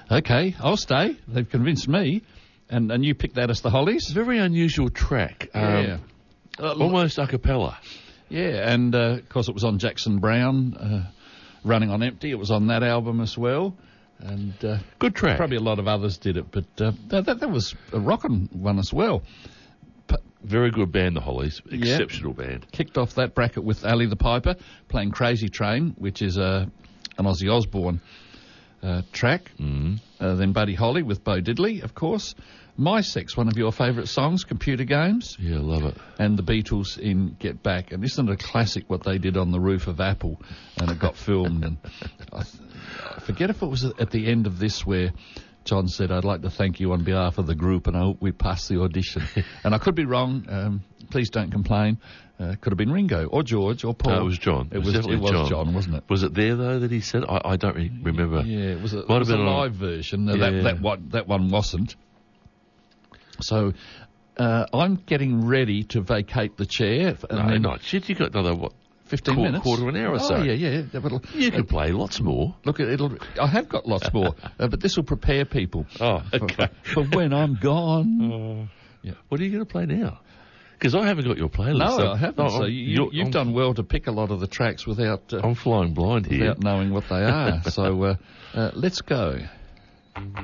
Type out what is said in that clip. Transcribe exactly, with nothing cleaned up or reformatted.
Okay, I'll stay. They've convinced me. And and you picked that as the Hollies? Very unusual track. Um, Yeah. Uh, almost a cappella. Yeah, and uh, of course it was on Jackson Browne, uh, Running on Empty. It was on that album as well. And uh, Good track. probably a lot of others did it, but uh, that, that that was a rockin' one as well. But Very good band, the Hollies. Exceptional band. kicked off that bracket with Ali the Piper playing Crazy Train, which is uh, an Ozzy Osbourne uh, track. Mm. Uh, then Buddy Holly with Bo Diddley, of course. My Sex, one of your favourite songs, Computer Games. Yeah, love it. And the Beatles in Get Back. And isn't it a classic what they did on the roof of Apple, and it got filmed? And I, th- I forget if it was at the end of this where John said, I'd like to thank you on behalf of the group and I hope we pass the audition. And I could be wrong. Um, please don't complain. Uh, could have been Ringo or George or Paul. No, it was John. It was, it definitely was John. John, wasn't it? Was it there, though, that he said? I, I don't really remember. Yeah, it was a, it Might was have a been on- live version. Uh, Yeah. That, that, one, that one wasn't. So uh, I'm getting ready to vacate the chair. And No, then not shit. You got another, what, fifteen Qu- minutes. quarter of an hour or oh, so. yeah, yeah. yeah, but it'll- You could play lots more. Look, it'll. I have got lots more, uh, but this will prepare people Oh, okay. for, for when I'm gone. Yeah. What are you going to play now? Because I haven't got your playlist. No, so- I haven't. No, so I'm- you, you're- you've I'm- done well to pick a lot of the tracks without uh, I'm flying blind here. without knowing what they are. so uh, uh, let's go.